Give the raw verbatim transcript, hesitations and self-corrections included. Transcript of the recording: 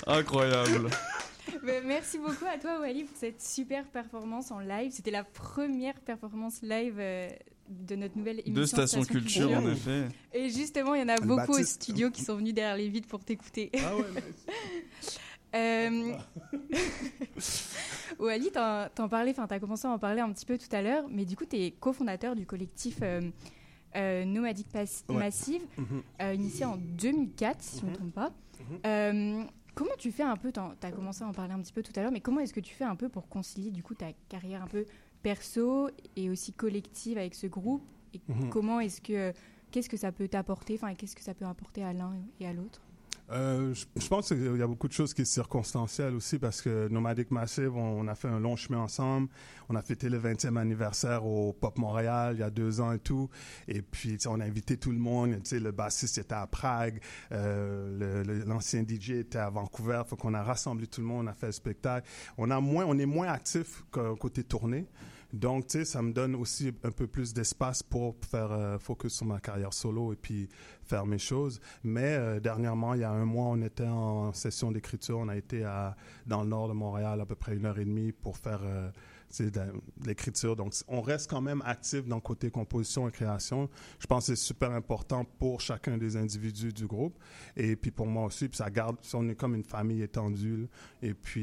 Incroyable. Mais merci beaucoup à toi, Wally, pour cette super performance en live. C'était la première performance live euh, de notre nouvelle émission de Station, Station Culture, Culture, en effet. Et justement, il y en a Le beaucoup Baptiste. au studio qui sont venus derrière les vitres pour t'écouter. Ah ouais, nice. euh... Wally, t'en, t'en parlais, enfin, t'as commencé à en parler un petit peu tout à l'heure, mais du coup, t'es cofondateur du collectif euh, euh, Nomadic Pas- Ouais. Massive, Mm-hmm. euh, initié en deux mille quatre, si je ne me trompe pas. Mm-hmm. Euh, comment tu fais un peu, tu as commencé à en parler un petit peu tout à l'heure, mais comment est-ce que tu fais un peu pour concilier du coup ta carrière un peu perso et aussi collective avec ce groupe et Mm-hmm. comment est-ce que, qu'est-ce que ça peut t'apporter, enfin qu'est-ce que ça peut apporter à l'un et à l'autre? Euh, je, je pense qu'il y a beaucoup de choses qui sont circonstancielles aussi parce que Nomadic Massive, on, on a fait un long chemin ensemble. On a fêté le vingtième anniversaire au Pop Montréal il y a deux ans et tout. Et puis, tu sais, on a invité tout le monde. Tu sais, le bassiste était à Prague, euh, le, le, l'ancien D J était à Vancouver. Faut qu'on a rassemblé tout le monde, on a fait le spectacle. On a moins, on est moins actif côté tournée. Donc, tu sais, ça me donne aussi un peu plus d'espace pour faire euh, focus sur ma carrière solo et puis faire mes choses. Mais euh, dernièrement, il y a un mois, on était en session d'écriture. On a été à, dans le nord de Montréal à peu près une heure et demie pour faire euh, de, de l'écriture. Donc, on reste quand même actif dans le côté composition et création. Je pense que c'est super important pour chacun des individus du groupe et puis pour moi aussi. Puis ça garde, on est comme une famille étendue. Là, et puis